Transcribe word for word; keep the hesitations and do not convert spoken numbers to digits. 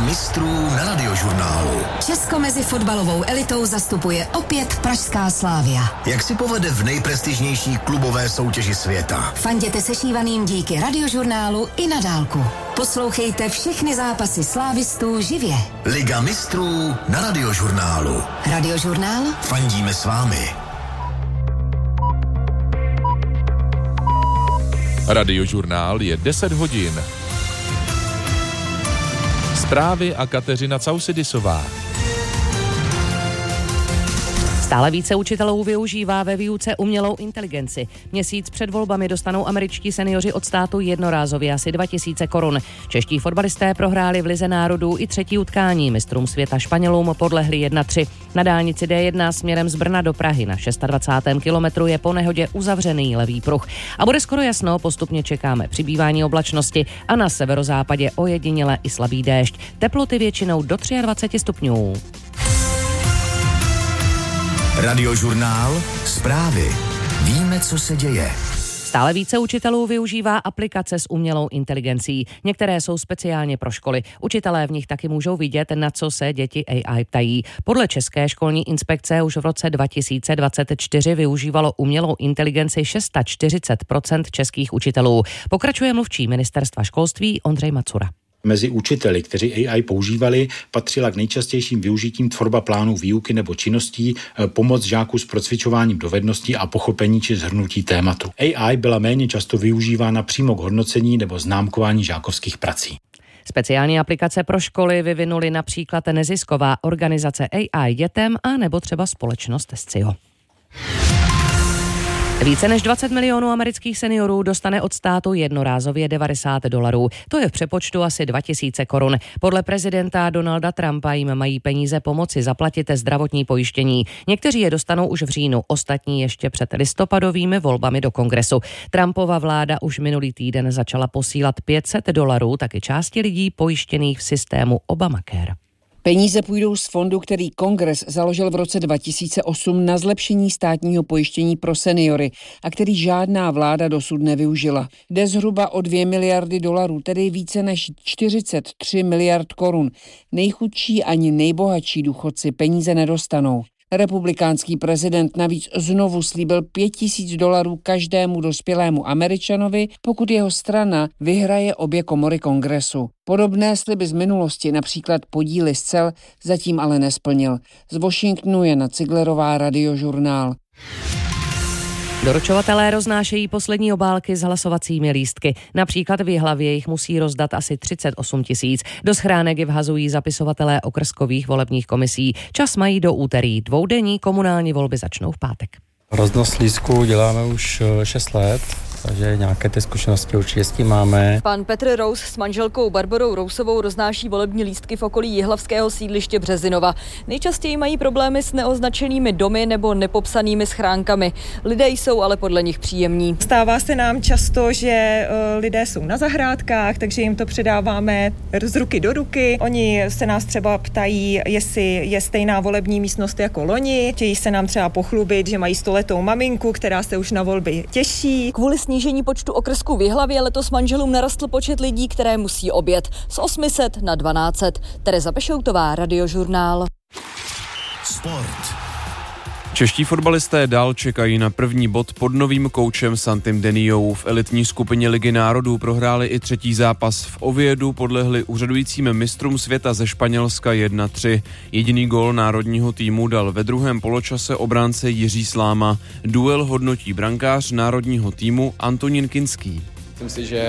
mistrů na Radiožurnálu. Česko mezi fotbalovou elitou zastupuje opět pražská Slavia. Jak si povede v nejprestižnější klubové soutěži světa? Fanděte sešívaným díky Radiožurnálu i na dálku. Poslouchejte všechny zápasy slávistů živě. Liga mistrů na Radiožurnálu. Radiožurnál? Fandíme s vámi. Radiožurnál je deset hodin. Zprávy a Kateřina Causidisová. Stále více učitelů využívá ve výuce umělou inteligenci. Měsíc před volbami dostanou američtí seniori od státu jednorázově asi dva tisíce korun. Čeští fotbalisté prohráli v Lize národů i třetí utkání. Mistrům světa Španělům podlehli jedna tři. Na dálnici D jedna směrem z Brna do Prahy na dvacátém šestém kilometru je po nehodě uzavřený levý pruh. A bude skoro jasno, postupně čekáme přibývání oblačnosti a na severozápadě ojediněle i slabý déšť. Teploty většinou do dvacet tři stupňů. Radiožurnál, zprávy. Víme, co se děje. Stále více učitelů využívá aplikace s umělou inteligencí. Některé jsou speciálně pro školy. Učitelé v nich taky můžou vidět, na co se děti A I ptají. Podle České školní inspekce už v roce dva tisíce dvacet čtyři využívalo umělou inteligenci čtyřicet šest procent českých učitelů. Pokračuje mluvčí ministerstva školství Ondřej Macura. Mezi učiteli, kteří A I používali, patřila k nejčastějším využitím tvorba plánů výuky nebo činností, pomoc žáků s procvičováním dovedností a pochopení či shrnutí tématu. A I byla méně často využívána přímo k hodnocení nebo známkování žákovských prací. Speciální aplikace pro školy vyvinuli například nezisková organizace A I dětem a nebo třeba společnost Scio. Více než dvacet milionů amerických seniorů dostane od státu jednorázově devadesát dolarů. To je v přepočtu asi dva tisíce korun. Podle prezidenta Donalda Trumpa jim mají peníze pomoci zaplatit zdravotní pojištění. Někteří je dostanou už v říjnu, ostatní ještě před listopadovými volbami do kongresu. Trumpova vláda už minulý týden začala posílat pět set dolarů taky části lidí pojištěných v systému Obamacare. Peníze půjdou z fondu, který Kongres založil v roce dva tisíce osm na zlepšení státního pojištění pro seniory a který žádná vláda dosud nevyužila. Jde zhruba o dvě miliardy dolarů, tedy více než čtyřicet tři miliard korun. Nejchudší ani nejbohatší důchodci peníze nedostanou. Republikánský prezident navíc znovu slíbil pět tisíc dolarů každému dospělému Američanovi, pokud jeho strana vyhraje obě komory kongresu. Podobné sliby z minulosti, například podíly z cel, zatím ale nesplnil. Z Washingtonu Jana Ciglerová, Radiožurnál. Doručovatelé roznášejí poslední obálky s hlasovacími lístky. Například v Jihlavě jich musí rozdat asi třicet osm tisíc. Do schránek je vhazují zapisovatelé okrskových volebních komisí. Čas mají do úterý. Dvoudenní komunální volby začnou v pátek. Roznos lístků děláme už šest let, takže nějaké ty zkušenosti určitě s tím máme. Pan Petr Rous s manželkou Barborou Rousovou roznáší volební lístky v okolí jihlavského sídliště Březinova. Nejčastěji mají problémy s neoznačenými domy nebo nepopsanými schránkami. Lidé jsou ale podle nich příjemní. Stává se nám často, že lidé jsou na zahrádkách, takže jim to předáváme z ruky do ruky. Oni se nás třeba ptají, jestli je stejná volební místnost jako loni. Chtějí se nám třeba pochlubit, že mají stoletou maminku, která se už na volby těší. Kvůli snížení počtu okrsků v Jihlavě letos manželům narostl počet lidí, které musí objet. Z osm set na dvanáct set. Tereza Pešoutová, Radiožurnál. Sport. Čeští fotbalisté dál čekají na první bod pod novým koučem Santim Deniou. V elitní skupině Ligy národů prohráli i třetí zápas. V Oviedu podlehli úřadujícím mistrům světa ze Španělska jedna tři. Jediný gól národního týmu dal ve druhém poločase obránce Jiří Sláma. Duel hodnotí brankář národního týmu Antonín Kinský. Myslím si, že